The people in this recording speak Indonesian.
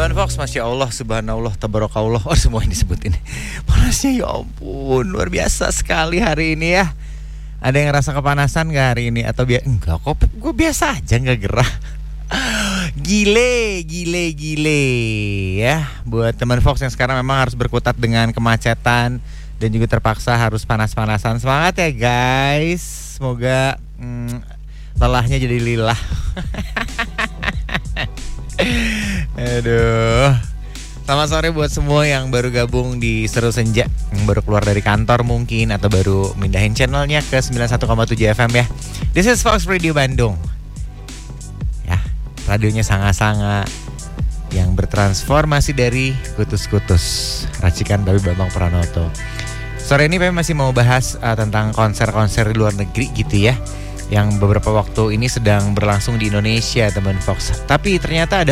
Teman Fox, Masya Allah, Subhanallah, Tabarakallah. Oh, semua ini disebutin. Panasnya ya ampun, luar biasa sekali hari ini ya. Ada yang ngerasa kepanasan gak hari ini? Atau enggak kok, gue biasa aja, gak gerah. Gile ya. Buat teman Fox yang sekarang memang harus berkutat dengan kemacetan dan juga terpaksa harus panas-panasan. Semangat ya guys. Semoga lelahnya jadi lilah. Aduh. Selamat sore buat semua yang baru gabung di Seru Senja, yang baru keluar dari kantor mungkin, atau baru mindahin channelnya ke 91,7 FM ya. This is Fox Radio Bandung. Ya, radionya sanga-sanga yang bertransformasi dari kutus-kutus racikan Babi Bambang Pranoto. Sore ini Pem masih mau bahas tentang konser-konser di luar negeri gitu ya, yang beberapa waktu ini sedang berlangsung di Indonesia, teman Fox. Tapi ternyata ada